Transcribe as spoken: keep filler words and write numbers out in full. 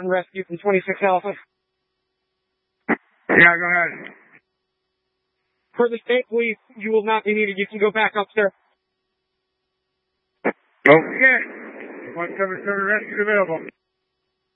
and rescue from twenty-six Alpha. Yeah, go ahead. For the state police, you will not be needed. You can go back up, sir. Okay. one seven seven rescue available.